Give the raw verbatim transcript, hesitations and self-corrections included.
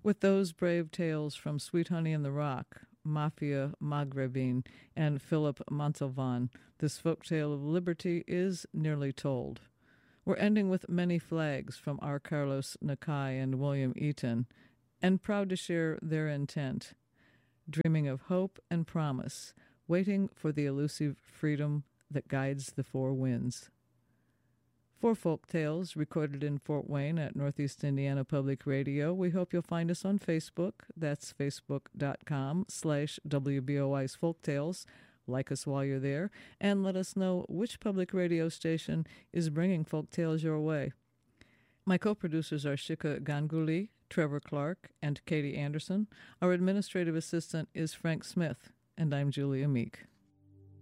With those brave tales from Sweet Honey in the Rock, Mafia Maghrebin, and Philip Montalvan, this folk tale of liberty is nearly told. We're ending with Many Flags from R. Carlos Nakai and William Eaton, and proud to share their intent, dreaming of hope and promise, waiting for the elusive freedom that guides the four winds. For Folk Tales, recorded in Fort Wayne at Northeast Indiana Public Radio, we hope you'll find us on Facebook. That's facebook.com slash WBOI's Folk Tales. Like us while you're there, and let us know which public radio station is bringing folk tales your way. My co-producers are Shika Ganguly, Trevor Clark, and Katie Anderson. Our administrative assistant is Frank Smith, and I'm Julia Meek.